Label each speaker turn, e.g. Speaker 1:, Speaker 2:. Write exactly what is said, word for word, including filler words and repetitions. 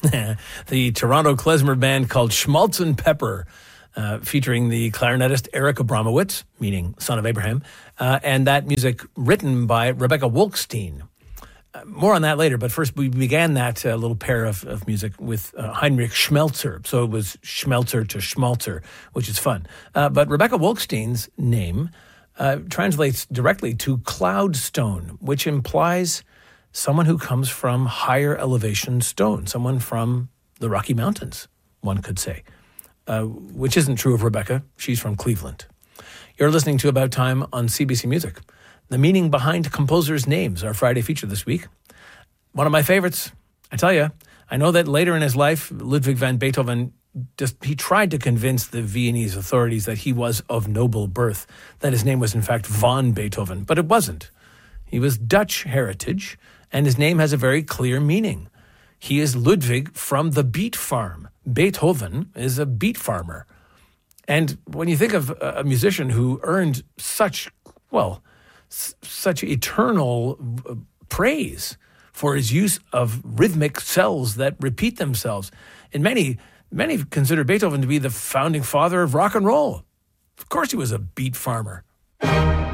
Speaker 1: The Toronto klezmer band called Schmaltz and Pepper, uh, featuring the clarinetist Eric Abramowitz, meaning son of Abraham, uh, and that music written by Rebecca Wolkstein. Uh, more on that later, but first we began that uh, little pair of, of music with uh, Heinrich Schmelzer. So it was Schmelzer to Schmalzer, which is fun. Uh, but Rebecca Wolkstein's name uh, translates directly to cloudstone, which implies someone who comes from higher elevation stone, someone from the Rocky Mountains, one could say, uh, which isn't true of Rebecca. She's from Cleveland. You're listening to About Time on C B C Music. The meaning behind composers' names, our Friday feature this week. One of my favorites, I tell you. I know that later in his life, Ludwig van Beethoven, just he tried to convince the Viennese authorities that he was of noble birth, that his name was in fact von Beethoven, but it wasn't. He was Dutch heritage, and his name has a very clear meaning. He is Ludwig from the beet farm. Beethoven is a beet farmer. And when you think of a musician who earned such, well, s- such eternal praise for his use of rhythmic cells that repeat themselves, and many, many consider Beethoven to be the founding father of rock and roll. Of course he was a beet farmer.